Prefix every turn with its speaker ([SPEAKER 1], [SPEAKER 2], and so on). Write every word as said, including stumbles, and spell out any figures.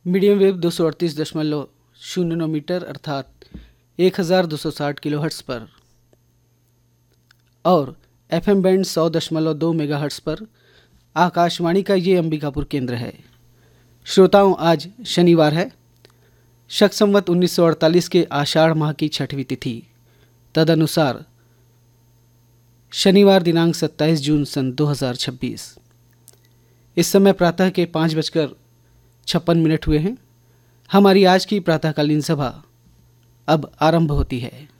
[SPEAKER 1] Medium wave दो सौ अड़तीस दशमलव शून्य नौ मीटर अर्थात एक हज़ार दो सौ साठ किलो हर्ट्स पर और एफएम बैंड सौ दशमलव दो मेगा हर्ट्स पर आकाशवाणी का ये अंबिकापुर केंद्र है। श्रोताओं, आज शनिवार है। शक संवत उन्नीस सौ अड़तालीस के आषाढ़ माह की छठवीं तिथि तदनुसार शनिवार दिनांक सत्ताईस जून सन दो हज़ार छब्बीस। इस समय प्रातः के पाँच बजकर छप्पन मिनट हुए हैं। हमारी आज की प्रातःकालीन सभा अब आरंभ होती है।